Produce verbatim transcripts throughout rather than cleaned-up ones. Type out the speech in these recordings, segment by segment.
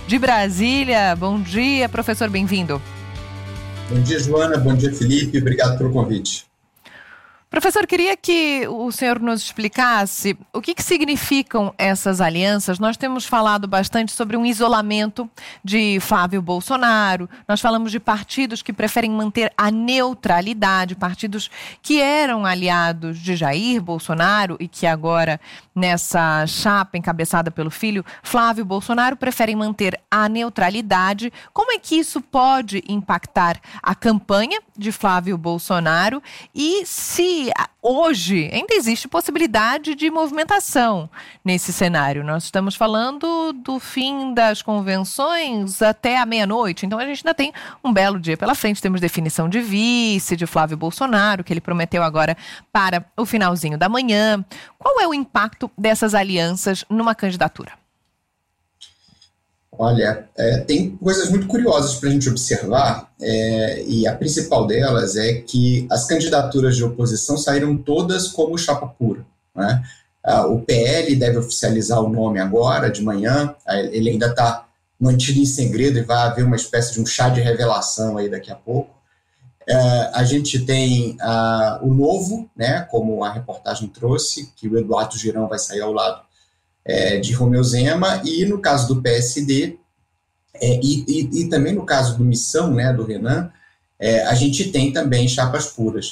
de Brasília. Bom dia, professor, bem-vindo. Bom dia, Joana. Bom dia, Felipe. Obrigado pelo convite. Professor, queria que o senhor nos explicasse o que, que significam essas alianças. Nós temos falado bastante sobre um isolamento de Flávio Bolsonaro, nós falamos de partidos que preferem manter a neutralidade, partidos que eram aliados de Jair Bolsonaro e que agora, nessa chapa encabeçada pelo filho, Flávio Bolsonaro, preferem manter a neutralidade. Como é que isso pode impactar a campanha de Flávio Bolsonaro e se hoje ainda existe possibilidade de movimentação nesse cenário? Nós estamos falando do fim das convenções até a meia-noite, então a gente ainda tem um belo dia pela frente. Temos definição de vice de Flávio Bolsonaro, que ele prometeu agora para o finalzinho da manhã. Qual é o impacto dessas alianças numa candidatura? Olha, é, tem coisas muito curiosas para a gente observar, é, e a principal delas é que as candidaturas de oposição saíram todas como chapa pura, né? Ah, o P L deve oficializar o nome agora, de manhã, ele ainda está mantido em segredo e vai haver uma espécie de um chá de revelação aí daqui a pouco. É, a gente tem ah, o Novo, né, como a reportagem trouxe, que o Eduardo Girão vai sair ao lado É, de Romeu Zema, e no caso do P S D, é, e, e, e também no caso do Missão, né, do Renan, é, a gente tem também chapas puras.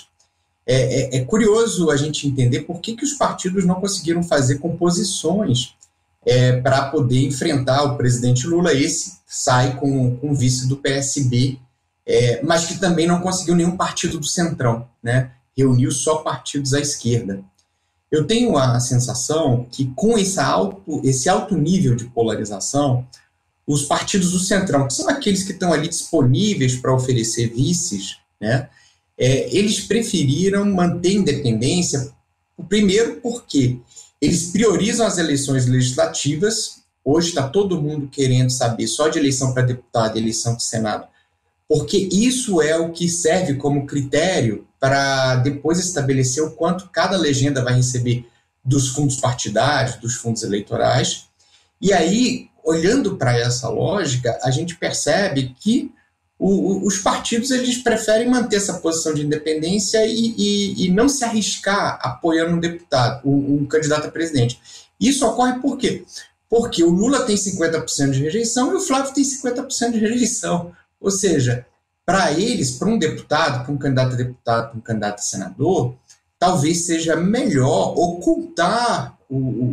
É, é, é curioso a gente entender por que, que os partidos não conseguiram fazer composições é, para poder enfrentar o presidente Lula. Esse sai com, com o vice do P S B, é, mas que também não conseguiu nenhum partido do Centrão, né, reuniu só partidos à esquerda. Eu tenho a sensação que com esse alto, esse alto nível de polarização, os partidos do Centrão, que são aqueles que estão ali disponíveis para oferecer vices, né, é, eles preferiram manter independência, primeiro porque eles priorizam as eleições legislativas. Hoje está todo mundo querendo saber só de eleição para deputado e eleição de Senado, porque isso é o que serve como critério para depois estabelecer o quanto cada legenda vai receber dos fundos partidários, dos fundos eleitorais. E aí, olhando para essa lógica, a gente percebe que o, o, os partidos eles preferem manter essa posição de independência e, e, e não se arriscar apoiando um deputado, um, um candidato a presidente. Isso ocorre por quê? Porque o Lula tem cinquenta por cento de rejeição e o Flávio tem cinquenta por cento de rejeição. Ou seja, para eles, para um deputado, para um candidato a deputado, para um candidato a senador, talvez seja melhor ocultar o,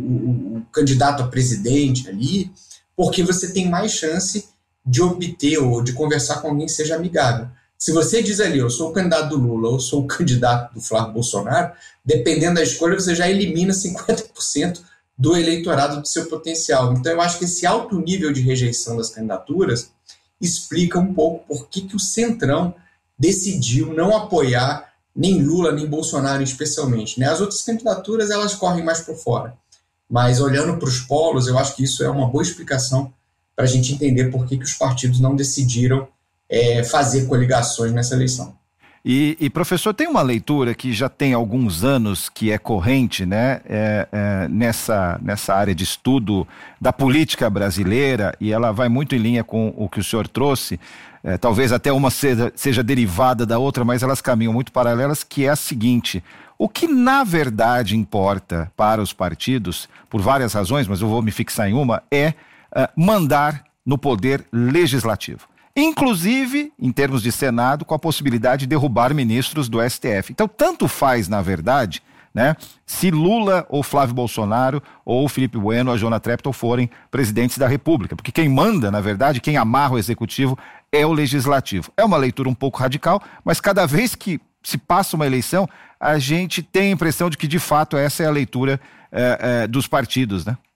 o, o candidato a presidente ali, porque você tem mais chance de obter ou de conversar com alguém que seja amigável. Se você diz ali, eu sou o candidato do Lula, ou sou o candidato do Flávio Bolsonaro, dependendo da escolha, você já elimina cinquenta por cento do eleitorado do seu potencial. Então, eu acho que esse alto nível de rejeição das candidaturas explica um pouco por que, que o Centrão decidiu não apoiar nem Lula, nem Bolsonaro especialmente, né? As outras candidaturas, elas correm mais por fora. Mas olhando para os polos, eu acho que isso é uma boa explicação para a gente entender por que, que os partidos não decidiram é, fazer coligações nessa eleição. E, e, professor, tem uma leitura que já tem alguns anos que é corrente, né, é, é, nessa, nessa área de estudo da política brasileira, e ela vai muito em linha com o que o senhor trouxe, é, talvez até uma seja, seja derivada da outra, mas elas caminham muito paralelas, que é a seguinte: o que na verdade importa para os partidos, por várias razões, mas eu vou me fixar em uma, é uh, mandar no poder legislativo. Inclusive, em termos de Senado, com a possibilidade de derrubar ministros do S T F. Então, tanto faz, na verdade, né, se Lula ou Flávio Bolsonaro ou Felipe Bueno ou a Joana Treptow forem presidentes da República, porque quem manda, na verdade, quem amarra o executivo é o legislativo. É uma leitura um pouco radical, mas cada vez que se passa uma eleição, a gente tem a impressão de que, de fato, essa é a leitura é, é, dos partidos, né?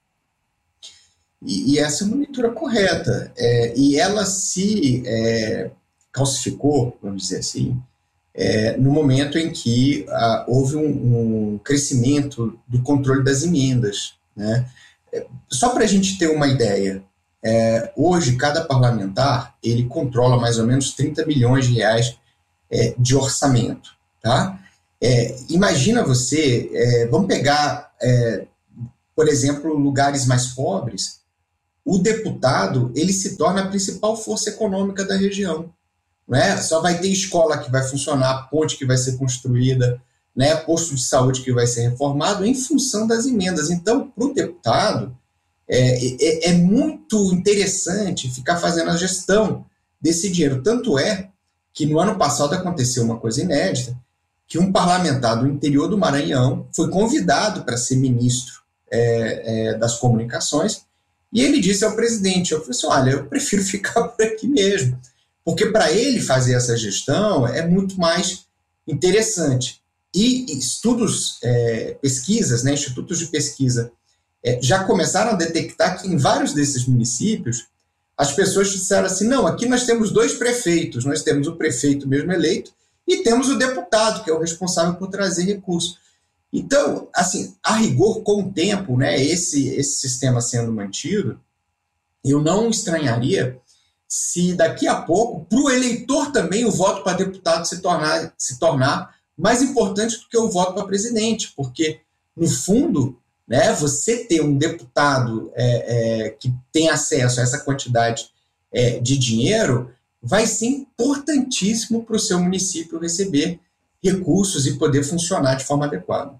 E, e essa é uma leitura correta. É, e ela se é, calcificou, vamos dizer assim, é, no momento em que ah, houve um, um crescimento do controle das emendas, né? É, só para a gente ter uma ideia, é, hoje cada parlamentar ele controla mais ou menos trinta milhões de reais é, de orçamento. Tá? É, imagina você, é, vamos pegar, é, por exemplo, lugares mais pobres. o deputado ele se torna a principal força econômica da região. Né? Só vai ter escola que vai funcionar, ponte que vai ser construída, né? Posto de saúde que vai ser reformado em função das emendas. Então, para o deputado, é, é, é muito interessante ficar fazendo a gestão desse dinheiro. Tanto é que no ano passado aconteceu uma coisa inédita, que um parlamentar do interior do Maranhão foi convidado para ser ministro é, é, das comunicações, e ele disse ao presidente, eu falei assim, olha, eu prefiro ficar por aqui mesmo, porque para ele fazer essa gestão é muito mais interessante. E estudos, é, pesquisas, né, institutos de pesquisa, é, já começaram a detectar que em vários desses municípios as pessoas disseram assim, não, aqui nós temos dois prefeitos, nós temos o prefeito mesmo eleito e temos o deputado, que é o responsável por trazer recursos. Então, assim, a rigor, com o tempo, né, esse, esse sistema sendo mantido, eu não estranharia se daqui a pouco, para o eleitor também, o voto para deputado se tornar, se tornar mais importante do que o voto para presidente, porque, no fundo, né, você ter um deputado é, é, que tem acesso a essa quantidade é, de dinheiro vai ser importantíssimo para o seu município receber recursos e poder funcionar de forma adequada.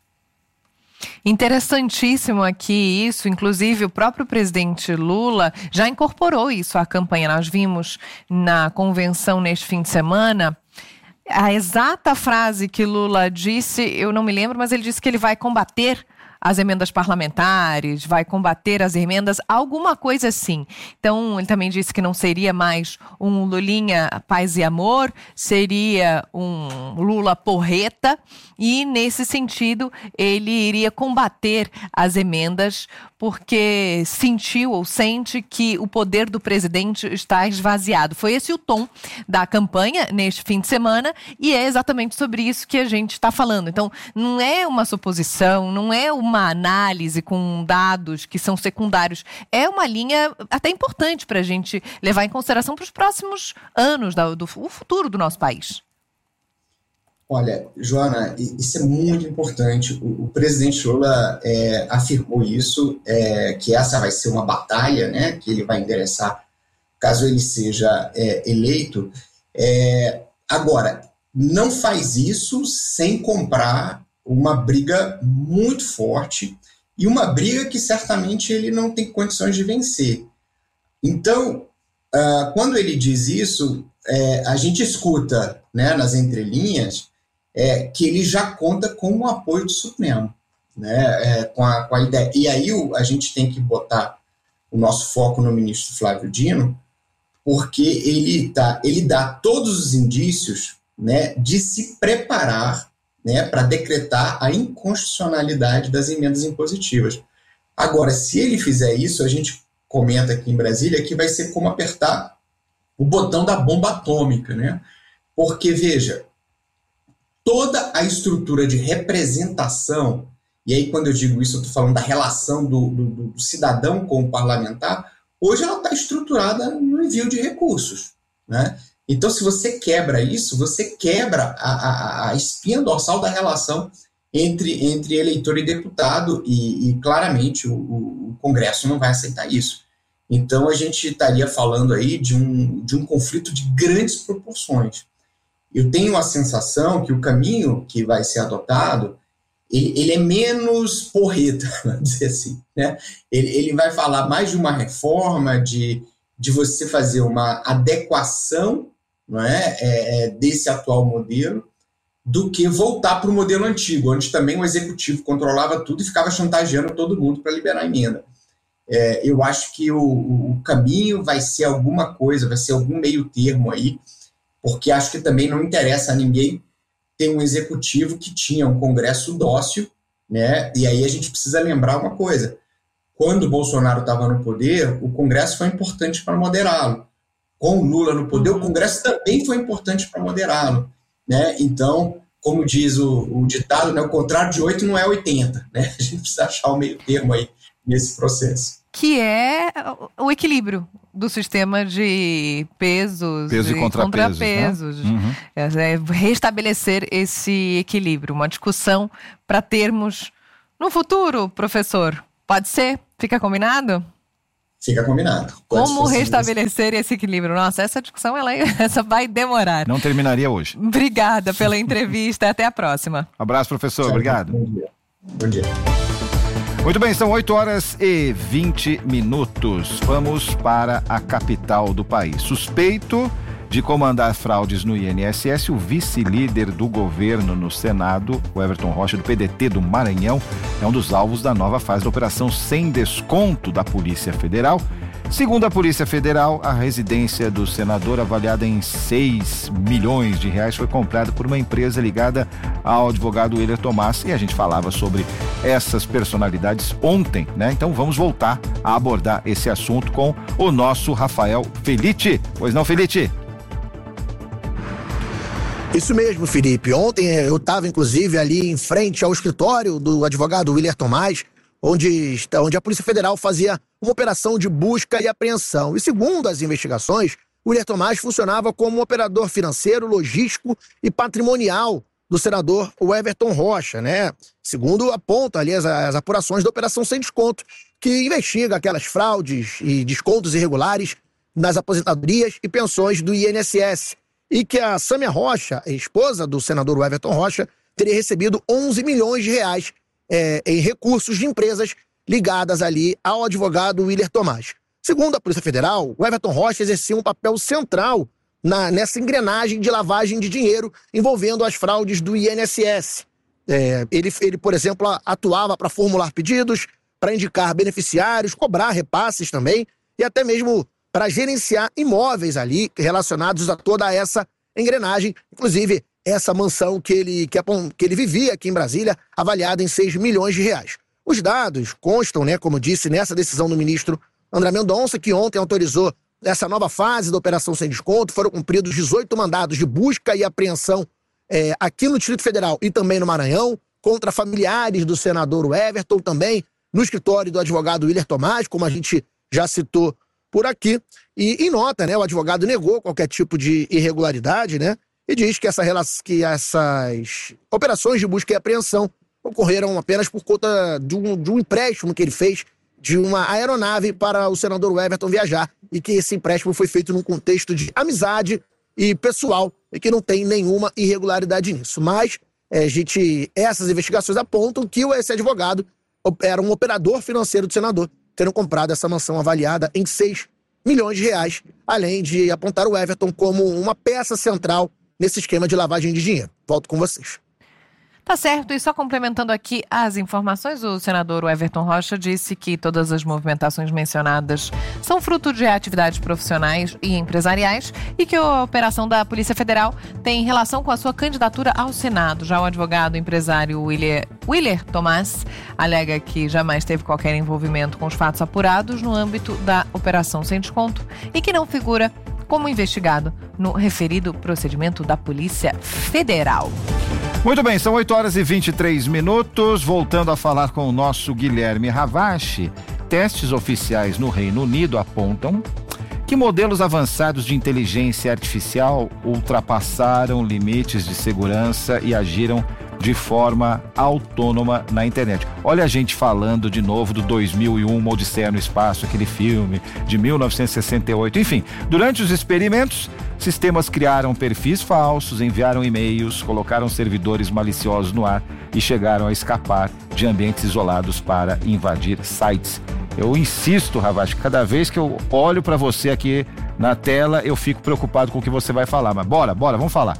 Interessantíssimo aqui isso, inclusive o próprio presidente Lula já incorporou isso à campanha. Nós vimos na convenção neste fim de semana a exata frase que Lula disse, eu não me lembro, mas ele disse que ele vai combater as emendas parlamentares, vai combater as emendas, alguma coisa assim. Então, ele também disse que não seria mais um Lulinha paz e amor, seria um Lula porreta, e nesse sentido ele iria combater as emendas porque sentiu ou sente que o poder do presidente está esvaziado. Foi esse o tom da campanha neste fim de semana e é exatamente sobre isso que a gente está falando. Então, não é uma suposição, não é uma análise com dados que são secundários, é uma linha até importante para a gente levar em consideração para os próximos anos, do, do o futuro do nosso país. Olha, Joana, isso é muito importante. O, o presidente Lula é, afirmou isso, é, que essa vai ser uma batalha, né, que ele vai endereçar caso ele seja é, eleito. É, agora, não faz isso sem comprar uma briga muito forte e uma briga que certamente ele não tem condições de vencer. Então, uh, quando ele diz isso, é, a gente escuta, né, nas entrelinhas, É, que ele já conta com o apoio do Supremo, né, é, com, a, com a ideia. E aí o, a gente tem que botar o nosso foco no ministro Flávio Dino, porque ele, tá, ele dá todos os indícios, né, de se preparar, né, para decretar a inconstitucionalidade das emendas impositivas. Agora, se ele fizer isso, a gente comenta aqui em Brasília que vai ser como apertar o botão da bomba atômica, né? Porque, veja, toda a estrutura de representação, e aí quando eu digo isso eu estou falando da relação do, do, do cidadão com o parlamentar, hoje ela está estruturada no envio de recursos, né? Então, se você quebra isso, você quebra a, a, a espinha dorsal da relação entre, entre eleitor e deputado, e, e claramente o, o Congresso não vai aceitar isso. Então, a gente estaria falando aí de um, de um conflito de grandes proporções. Eu tenho a sensação que o caminho que vai ser adotado, ele, ele é menos porreta, vamos dizer assim, né? Ele, ele vai falar mais de uma reforma, de, de você fazer uma adequação, não é, é, é, desse atual modelo, do que voltar para o modelo antigo, onde também o executivo controlava tudo e ficava chantageando todo mundo para liberar a emenda. É, eu acho que o, o caminho vai ser alguma coisa, vai ser algum meio termo aí, porque acho que também não interessa a ninguém ter um executivo que tinha um Congresso dócil, né? E aí a gente precisa lembrar uma coisa, quando o Bolsonaro estava no poder, o Congresso foi importante para moderá-lo. Com o Lula no poder, o Congresso também foi importante para moderá-lo, né? Então, como diz o, o ditado, né, o contrário de oito não é oitenta, né? A gente precisa achar o meio termo aí nesse processo. Que é o equilíbrio do sistema de pesos Peso e contrapesos, contrapesos. né? Uhum. É restabelecer esse equilíbrio, uma discussão para termos no futuro, professor. Pode ser? Fica combinado? Fica combinado. Como restabelecer esse equilíbrio? Nossa, essa discussão ela, essa vai demorar. Não terminaria hoje. Obrigada pela entrevista. Até a próxima. Abraço, professor. Tchau, obrigado. Bom dia. Bom dia. Muito bem, são oito horas e vinte minutos. Vamos para a capital do país. Suspeito de comandar fraudes no I N S S, o vice-líder do governo no Senado, o Everton Rocha, do P D T do Maranhão, é um dos alvos da nova fase da operação sem desconto da Polícia Federal. Segundo a Polícia Federal, a residência do senador, avaliada em seis milhões de reais, foi comprada por uma empresa ligada ao advogado Willer Tomás, e a gente falava sobre essas personalidades ontem, né? Então vamos voltar a abordar esse assunto com o nosso Rafael Felitti. Pois não, Felitti? Isso mesmo, Felipe. Ontem eu estava, inclusive, ali em frente ao escritório do advogado Willer Tomás, onde, onde a Polícia Federal fazia uma operação de busca e apreensão. E segundo as investigações, o Willer Tomás funcionava como um operador financeiro, logístico e patrimonial do senador Everton Rocha, né? Segundo apontam ali as, as apurações da Operação Sem Desconto, que investiga aquelas fraudes e descontos irregulares nas aposentadorias e pensões do I N S S. E que a Sâmia Rocha, esposa do senador Everton Rocha, teria recebido onze milhões de reais é, em recursos de empresas ligadas ali ao advogado Willer Tomás. Segundo a Polícia Federal, o Everton Rocha exercia um papel central na, nessa engrenagem de lavagem de dinheiro envolvendo as fraudes do I N S S. É, ele, ele, por exemplo, atuava para formular pedidos, para indicar beneficiários, cobrar repasses também e até mesmo para gerenciar imóveis ali relacionados a toda essa engrenagem, inclusive essa mansão que ele, que, que ele vivia aqui em Brasília, avaliada em seis milhões de reais. Os dados constam, né, como disse, nessa decisão do ministro André Mendonça, que ontem autorizou essa nova fase da Operação Sem Desconto. Foram cumpridos dezoito mandados de busca e apreensão é, aqui no Distrito Federal e também no Maranhão, contra familiares do senador Everton, também no escritório do advogado Willer Tomás, como a gente já citou por aqui. E em nota, né, o advogado negou qualquer tipo de irregularidade, né, e diz que, essa, que essas operações de busca e apreensão ocorreram apenas por conta de um, de um empréstimo que ele fez de uma aeronave para o senador Everton viajar, e que esse empréstimo foi feito num contexto de amizade e pessoal, e que não tem nenhuma irregularidade nisso. Mas é, gente, essas investigações apontam que esse advogado era um operador financeiro do senador, tendo comprado essa mansão avaliada em seis milhões de reais, além de apontar o Everton como uma peça central nesse esquema de lavagem de dinheiro. Volto com vocês. Tá certo, e só complementando aqui as informações, o senador Everton Rocha disse que todas as movimentações mencionadas são fruto de atividades profissionais e empresariais e que a operação da Polícia Federal tem relação com a sua candidatura ao Senado. Já o advogado empresário Willer, Willer Tomás alega que jamais teve qualquer envolvimento com os fatos apurados no âmbito da Operação Sem Desconto e que não figura como investigado no referido procedimento da Polícia Federal. Muito bem, são oito horas e vinte e três minutos. Voltando a falar com o nosso Guilherme Ravache, testes oficiais no Reino Unido apontam que modelos avançados de inteligência artificial ultrapassaram limites de segurança e agiram de forma autônoma na internet. Olha a gente falando de novo do dois mil e um, Uma Odisseia no Espaço, aquele filme de mil novecentos e sessenta e oito. Enfim, durante os experimentos, sistemas criaram perfis falsos, enviaram e-mails, colocaram servidores maliciosos no ar e chegaram a escapar de ambientes isolados para invadir sites. Eu insisto, Ravache, cada vez que eu olho para você aqui na tela, eu fico preocupado com o que você vai falar. Mas bora, bora, vamos falar.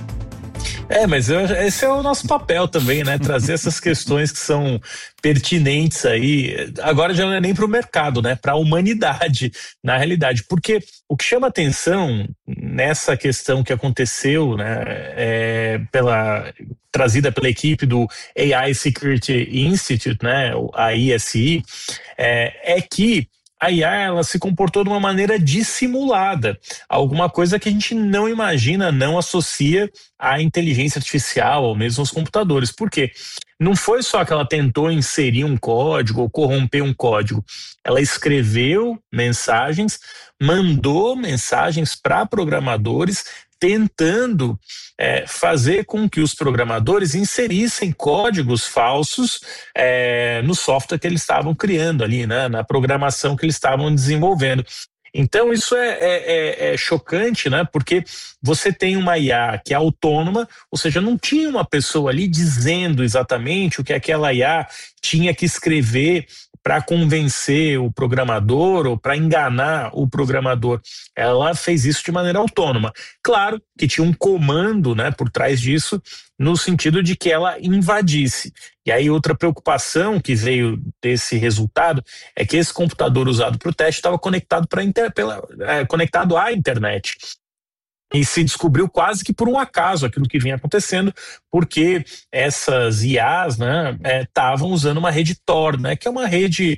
É, mas eu, esse é o nosso papel também, né? Trazer essas questões que são pertinentes aí, agora já não é nem para o mercado, né? Para a humanidade, na realidade. Porque o que chama atenção nessa questão que aconteceu, né? É, pela, trazida pela equipe do A I Security Institute, né? A I S I, é, é que a I A ela se comportou de uma maneira dissimulada, alguma coisa que a gente não imagina, não associa à inteligência artificial ou mesmo aos computadores. Por quê? Não foi só que ela tentou inserir um código ou corromper um código, ela escreveu mensagens, mandou mensagens para programadores, tentando é, fazer com que os programadores inserissem códigos falsos é, no software que eles estavam criando ali, né, na programação que eles estavam desenvolvendo. Então isso é, é, é chocante, né? Porque você tem uma I A que é autônoma, ou seja, não tinha uma pessoa ali dizendo exatamente o que aquela I A tinha que escrever para convencer o programador ou para enganar o programador. Ela fez isso de maneira autônoma. Claro que tinha um comando, né, por trás disso, no sentido de que ela invadisse. E aí outra preocupação que veio desse resultado é que esse computador usado para o teste estava conectado, pra inter, pela, é, conectado à internet. E se descobriu quase que por um acaso aquilo que vinha acontecendo, porque essas I As, né, estavam é, usando uma rede Tor, né, que é uma rede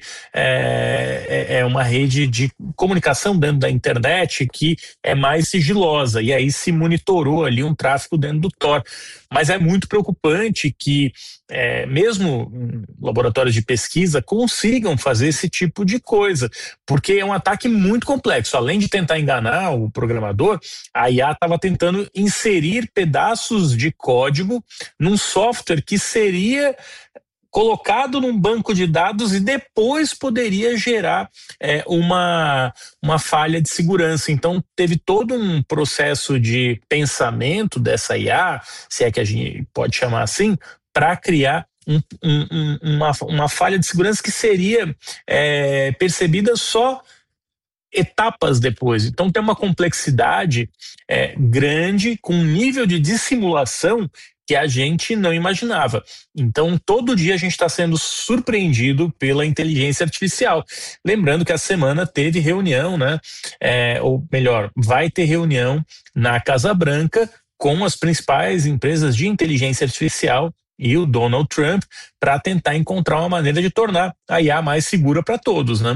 é, é uma rede de comunicação dentro da internet que é mais sigilosa, e aí se monitorou ali um tráfego dentro do Tor. Mas é muito preocupante que é, mesmo laboratórios de pesquisa consigam fazer esse tipo de coisa, porque é um ataque muito complexo. Além de tentar enganar o programador, a I A estava tentando inserir pedaços de código num software que seria colocado num banco de dados e depois poderia gerar é, uma, uma falha de segurança. Então teve todo um processo de pensamento dessa I A, se é que a gente pode chamar assim, para criar um, um, uma, uma falha de segurança que seria é, percebida só etapas depois. Então tem uma complexidade é, grande, com um nível de dissimulação que a gente não imaginava. Então todo dia a gente está sendo surpreendido pela inteligência artificial. Lembrando que a semana teve reunião, né? É, ou melhor, vai ter reunião na Casa Branca com as principais empresas de inteligência artificial e o Donald Trump para tentar encontrar uma maneira de tornar a I A mais segura para todos, né?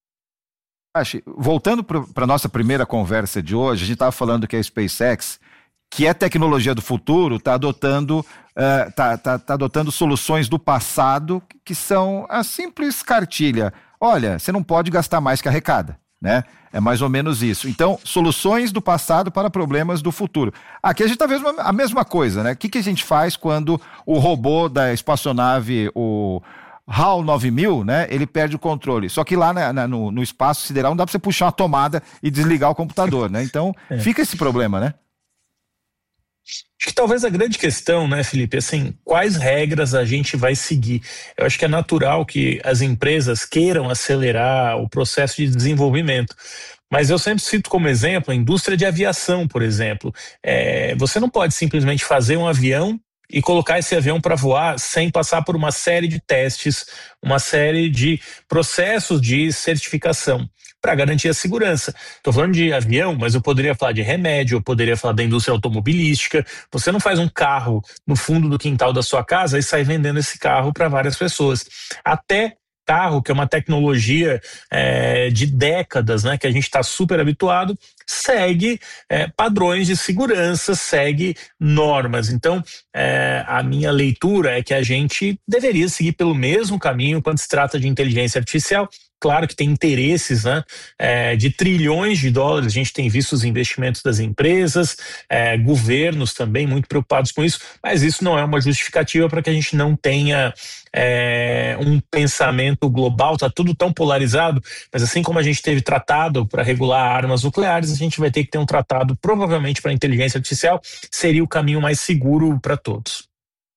Voltando para a nossa primeira conversa de hoje, a gente estava falando que a SpaceX, que é tecnologia do futuro, está adotando, uh, tá, tá, tá adotando soluções do passado que são a simples cartilha. Olha, você não pode gastar mais que arrecada, né? É mais ou menos isso. Então, soluções do passado para problemas do futuro. Aqui a gente está vendo a mesma coisa, né? O que, que a gente faz quando o robô da espaçonave, o HAL nove mil, né, ele perde o controle. Só que lá na, na, no, no espaço sideral não dá para você puxar uma tomada e desligar o computador, né? Então, é. fica esse problema, né? Acho que talvez a grande questão, né, Felipe, assim, quais regras a gente vai seguir? Eu acho que é natural que as empresas queiram acelerar o processo de desenvolvimento. Mas eu sempre cito como exemplo a indústria de aviação, por exemplo. É, você não pode simplesmente fazer um avião e colocar esse avião para voar sem passar por uma série de testes, uma série de processos de certificação para garantir a segurança. Estou falando de avião, mas eu poderia falar de remédio, eu poderia falar da indústria automobilística. Você não faz um carro no fundo do quintal da sua casa e sai vendendo esse carro para várias pessoas. Até carro, que é uma tecnologia é, de décadas, né, que a gente está super habituado, segue é, padrões de segurança, segue normas. Então, é, a minha leitura é que a gente deveria seguir pelo mesmo caminho quando se trata de inteligência artificial. Claro que tem interesses, né, é, de trilhões de dólares, a gente tem visto os investimentos das empresas, é, governos também muito preocupados com isso, mas isso não é uma justificativa para que a gente não tenha é, um pensamento global. Está tudo tão polarizado, mas assim como a gente teve tratado para regular armas nucleares, a gente vai ter que ter um tratado provavelmente para a inteligência artificial, seria o caminho mais seguro para todos.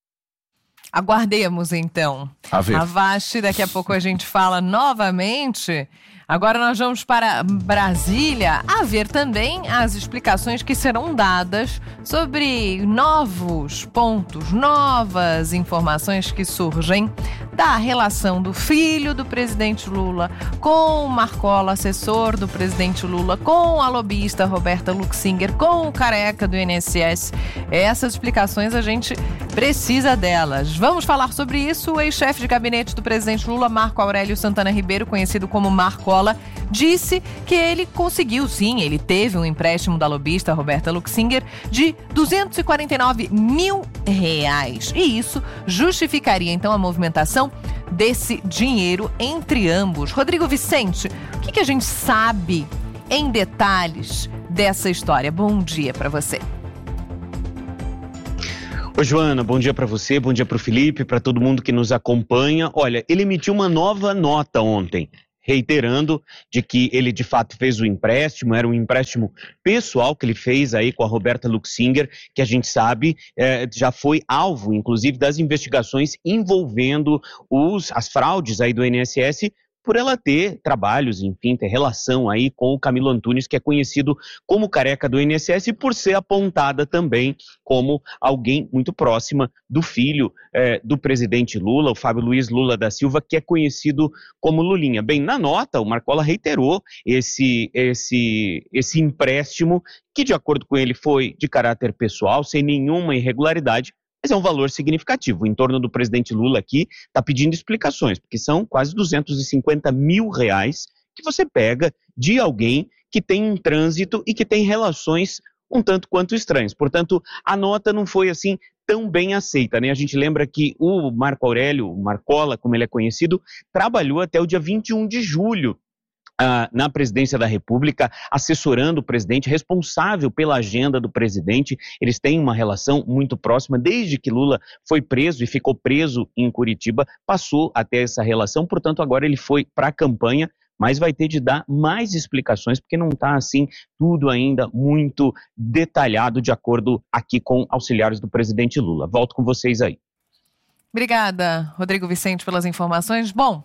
Aguardemos, então. A ver. Avast, daqui a pouco a gente fala novamente. Agora nós vamos para Brasília a ver também as explicações que serão dadas sobre novos pontos, novas informações que surgem da relação do filho do presidente Lula com o Marcola, assessor do presidente Lula, com a lobista Roberta Luxinger, com o careca do I N S S. Essas explicações a gente precisa delas. Vamos falar sobre isso. O ex-chefe de gabinete do presidente Lula, Marco Aurélio Santana Ribeiro, conhecido como Marcola, disse que ele conseguiu, sim, ele teve um empréstimo da lobista Roberta Luxinger de duzentos e quarenta e nove mil reais. E isso justificaria, então, a movimentação desse dinheiro entre ambos. Rodrigo Vicente, o que, que a gente sabe em detalhes dessa história? Bom dia para você. Oi, Joana, bom dia para você, bom dia para o Felipe, para todo mundo que nos acompanha. Olha, ele emitiu uma nova nota ontem, reiterando de que ele de fato fez o empréstimo, era um empréstimo pessoal que ele fez aí com a Roberta Luxinger, que a gente sabe é, já foi alvo, inclusive, das investigações envolvendo os, as fraudes aí do I N S S, por ela ter trabalhos, enfim, ter relação aí com o Camilo Antunes, que é conhecido como careca do I N S S, e por ser apontada também como alguém muito próxima do filho eh, do presidente Lula, o Fábio Luiz Lula da Silva, que é conhecido como Lulinha. Bem, na nota, o Marcola reiterou esse, esse, esse empréstimo, que de acordo com ele foi de caráter pessoal, sem nenhuma irregularidade, mas é um valor significativo. O entorno do presidente Lula aqui está pedindo explicações, porque são quase duzentos e cinquenta mil reais que você pega de alguém que tem um trânsito e que tem relações um tanto quanto estranhas. Portanto, a nota não foi assim tão bem aceita, né? A gente lembra que o Marco Aurélio, o Marcola, como ele é conhecido, trabalhou até o dia vinte e um de julho Uh, na presidência da República, assessorando o presidente, responsável pela agenda do presidente. Eles têm uma relação muito próxima, desde que Lula foi preso e ficou preso em Curitiba, passou a ter essa relação, portanto agora ele foi para a campanha, mas vai ter de dar mais explicações, porque não está assim tudo ainda muito detalhado, de acordo aqui com auxiliares do presidente Lula. Volto com vocês aí. Obrigada, Rodrigo Vicente, pelas informações. Bom,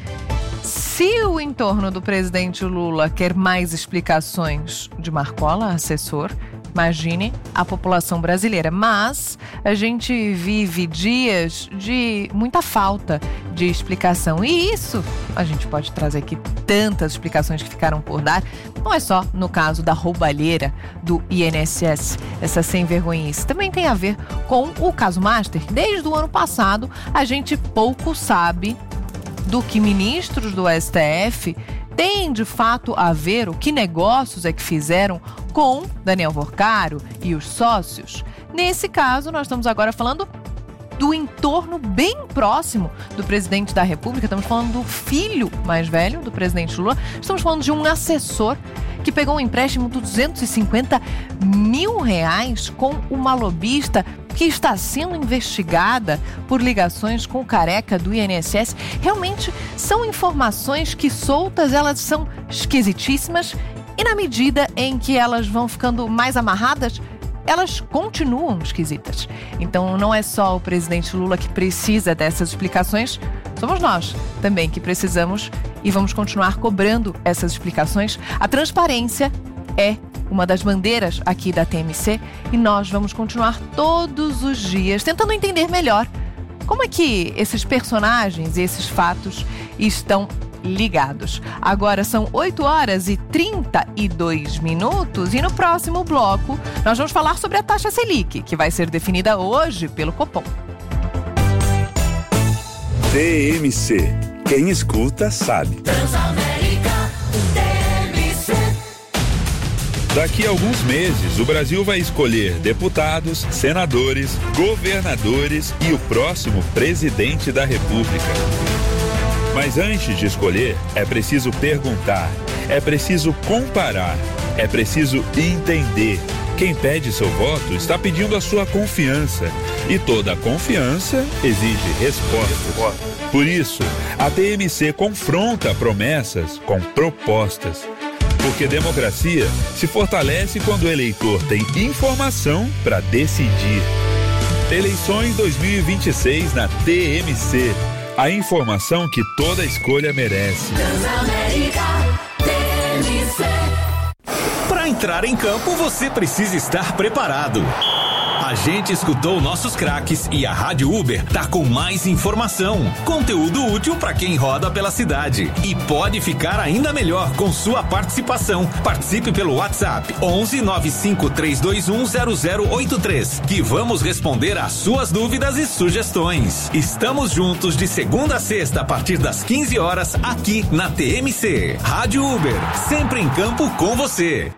se o entorno do presidente Lula quer mais explicações de Marcola, assessor, imagine a população brasileira. Mas a gente vive dias de muita falta de explicação. E isso, a gente pode trazer aqui tantas explicações que ficaram por dar. Não é só no caso da roubalheira do I N S S, essa sem vergonhice. Também tem a ver com o caso Master. Desde o ano passado, a gente pouco sabe do que ministros do S T F têm de fato a ver, o que negócios é que fizeram com Daniel Vorcaro e os sócios. Nesse caso, nós estamos agora falando do entorno bem próximo do presidente da República. Estamos falando do filho mais velho do presidente Lula. Estamos falando de um assessor que pegou um empréstimo de duzentos e cinquenta mil reais com uma lobista que está sendo investigada por ligações com o careca do I N S S. Realmente são informações que soltas, elas são esquisitíssimas, e na medida em que elas vão ficando mais amarradas, elas continuam esquisitas. Então não é só o presidente Lula que precisa dessas explicações, somos nós também que precisamos e vamos continuar cobrando essas explicações. A transparência é uma das bandeiras aqui da T M C e nós vamos continuar todos os dias tentando entender melhor como é que esses personagens e esses fatos estão ligados. Agora são oito horas e trinta e dois minutos e no próximo bloco nós vamos falar sobre a taxa Selic, que vai ser definida hoje pelo Copom. T M C. Quem escuta sabe. Daqui a alguns meses, o Brasil vai escolher deputados, senadores, governadores e o próximo presidente da República. Mas antes de escolher, é preciso perguntar, é preciso comparar, é preciso entender. Quem pede seu voto está pedindo a sua confiança. E toda confiança exige respostas. Por isso, a T M C confronta promessas com propostas. Porque democracia se fortalece quando o eleitor tem informação para decidir. Eleições dois mil e vinte e seis na T M C. A informação que toda escolha merece. Para entrar em campo, você precisa estar preparado. A gente escutou nossos craques e a Rádio Uber tá com mais informação, conteúdo útil para quem roda pela cidade. E pode ficar ainda melhor com sua participação. Participe pelo WhatsApp onze nove cinco três dois um zero zero oito três, que vamos responder às suas dúvidas e sugestões. Estamos juntos de segunda a sexta a partir das quinze horas aqui na T M C. Rádio Uber, sempre em campo com você.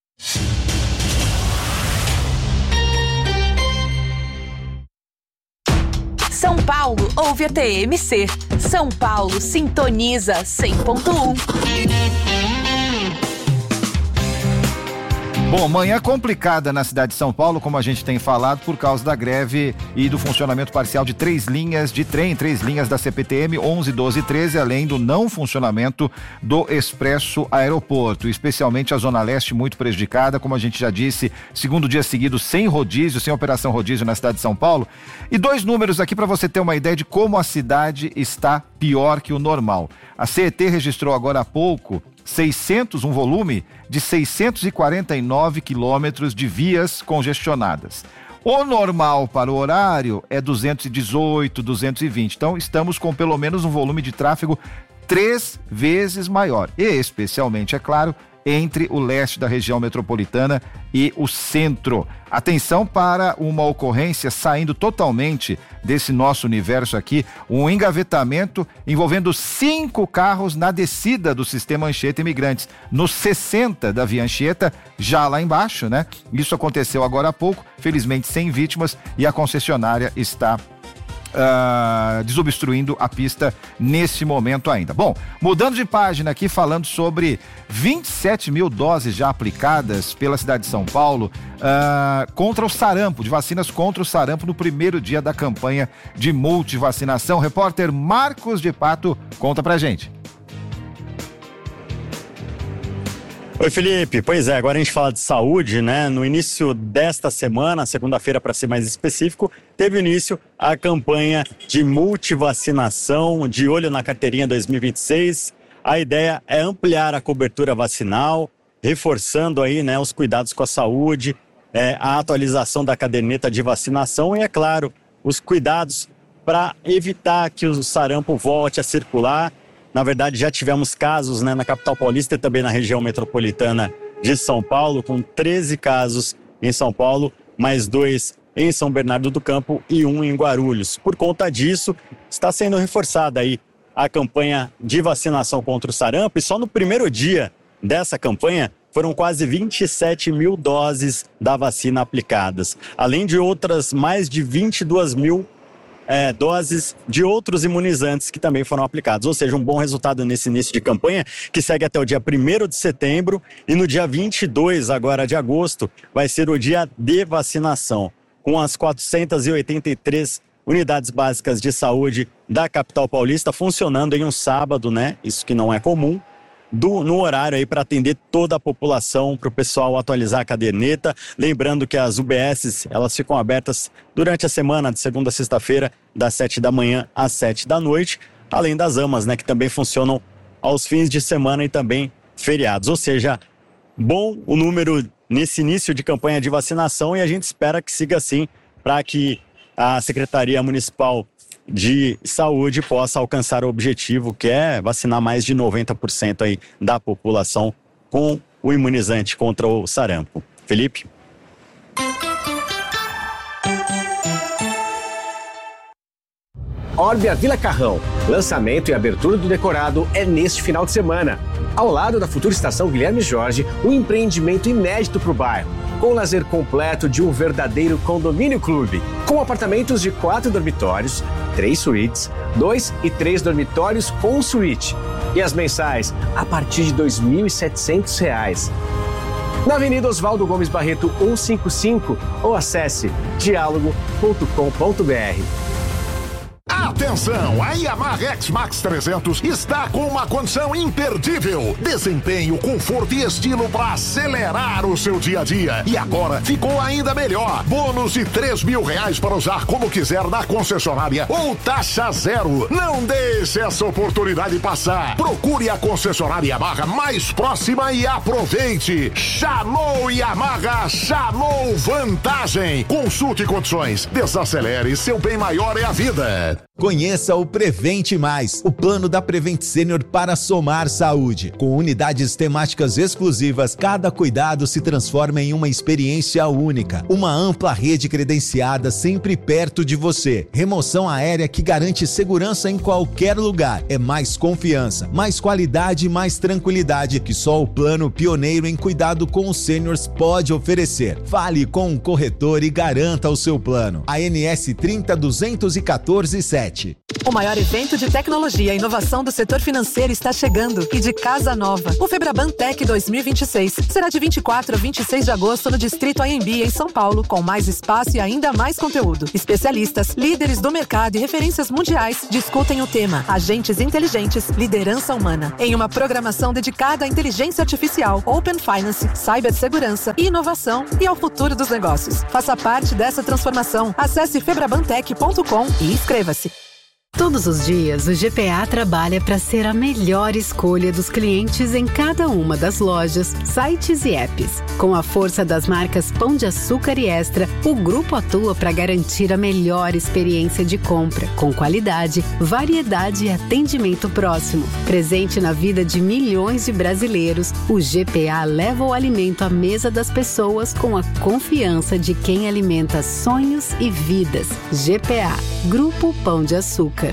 São Paulo ouve a T M C. São Paulo sintoniza cem ponto um. Bom, manhã complicada na cidade de São Paulo, como a gente tem falado, por causa da greve e do funcionamento parcial de três linhas de trem, três linhas da C P T M onze, doze e treze, além do não funcionamento do Expresso Aeroporto, especialmente a Zona Leste muito prejudicada, como a gente já disse, segundo dia seguido sem rodízio, sem operação rodízio na cidade de São Paulo. E dois números aqui para você ter uma ideia de como a cidade está pior que o normal. A C E T registrou agora há pouco seiscentos, um volume de seiscentos e quarenta e nove quilômetros de vias congestionadas. O normal para o horário é duzentos e dezoito, duzentos e vinte. Então, estamos com pelo menos um volume de tráfego três vezes maior. E, especialmente, é claro, entre o leste da região metropolitana e o centro. Atenção para uma ocorrência saindo totalmente desse nosso universo aqui, um engavetamento envolvendo cinco carros na descida do sistema Anchieta Imigrantes, no sessenta da Via Anchieta, já lá embaixo, né? Isso aconteceu agora há pouco, felizmente sem vítimas, e a concessionária está Uh, desobstruindo a pista nesse momento ainda. Bom, mudando de página aqui, falando sobre vinte e sete mil doses já aplicadas pela cidade de São Paulo uh, contra o sarampo, de vacinas contra o sarampo no primeiro dia da campanha de multivacinação. O repórter Marcos de Pato conta pra gente. Oi, Felipe. Pois é, agora a gente fala de saúde, né? No início desta semana, segunda-feira para ser mais específico, teve início a campanha de multivacinação, de olho na carteirinha dois mil e vinte e seis. A ideia é ampliar a cobertura vacinal, reforçando aí, né, os cuidados com a saúde, é, a atualização da caderneta de vacinação e, é claro, os cuidados para evitar que o sarampo volte a circular. Na verdade, já tivemos casos, né, na capital paulista e também na região metropolitana de São Paulo, com treze casos em São Paulo, mais dois em São Bernardo do Campo e um em Guarulhos. Por conta disso, está sendo reforçada aí a campanha de vacinação contra o sarampo, e só no primeiro dia dessa campanha foram quase vinte e sete mil doses da vacina aplicadas, além de outras mais de vinte e duas mil É, doses de outros imunizantes que também foram aplicados. Ou seja, um bom resultado nesse início de campanha, que segue até o dia primeiro de setembro, e no dia vinte e dois agora de agosto vai ser o dia de vacinação, com as quatrocentas e oitenta e três unidades básicas de saúde da capital paulista funcionando em um sábado, né? Isso que não é comum. Do, no horário aí para atender toda a população, para o pessoal atualizar a caderneta. Lembrando que as U B Ss, elas ficam abertas durante a semana, de segunda a sexta-feira, das sete da manhã às sete da noite, além das AMAs, né, que também funcionam aos fins de semana e também feriados. Ou seja, bom o número nesse início de campanha de vacinação, e a gente espera que siga assim, para que a Secretaria Municipal de Saúde possa alcançar o objetivo, que é vacinar mais de noventa por cento aí da população com o imunizante contra o sarampo. Felipe? Orbia Vila Carrão. Lançamento e abertura do decorado é neste final de semana. Ao lado da futura estação Guilherme Jorge, um empreendimento inédito para o bairro, com o lazer completo de um verdadeiro condomínio clube, com apartamentos de quatro dormitórios, três suítes, dois e três dormitórios com suíte. E as mensais a partir de dois mil e setecentos reais. Na Avenida Oswaldo Gomes Barreto cento e cinquenta e cinco, ou acesse diálogo ponto com ponto br. Atenção, a Yamaha X-Max trezentos está com uma condição imperdível. Desempenho, conforto e estilo para acelerar o seu dia a dia. E agora ficou ainda melhor. Bônus de três mil reais para usar como quiser na concessionária ou taxa zero. Não deixe essa oportunidade passar. Procure a concessionária Yamaha mais próxima e aproveite. Chamou Yamaha, chamou vantagem. Consulte condições. Desacelere, seu bem maior é a vida. Conheça o Prevente Mais, o plano da Prevent Senior para somar saúde. Com unidades temáticas exclusivas, cada cuidado se transforma em uma experiência única. Uma ampla rede credenciada sempre perto de você. Remoção aérea que garante segurança em qualquer lugar. É mais confiança, mais qualidade e mais tranquilidade que só o plano pioneiro em cuidado com os seniors pode oferecer. Fale com um corretor e garanta o seu plano. A N S trinta duzentos e quatorze sete. sete. O maior evento de tecnologia e inovação do setor financeiro está chegando e de casa nova. O Febraban Tech dois mil e vinte e seis será de vinte e quatro a vinte e seis de agosto no Distrito A M B, em São Paulo, com mais espaço e ainda mais conteúdo. Especialistas, líderes do mercado e referências mundiais discutem o tema Agentes Inteligentes, Liderança Humana, em uma programação dedicada à inteligência artificial, Open Finance, cibersegurança e inovação e ao futuro dos negócios. Faça parte dessa transformação. Acesse febrabantech ponto com e inscreva-se. Todos os dias, o G P A trabalha para ser a melhor escolha dos clientes em cada uma das lojas, sites e apps. Com a força das marcas Pão de Açúcar e Extra, o grupo atua para garantir a melhor experiência de compra, com qualidade, variedade e atendimento próximo. Presente na vida de milhões de brasileiros, o G P A leva o alimento à mesa das pessoas com a confiança de quem alimenta sonhos e vidas. G P A, Grupo Pão de Açúcar.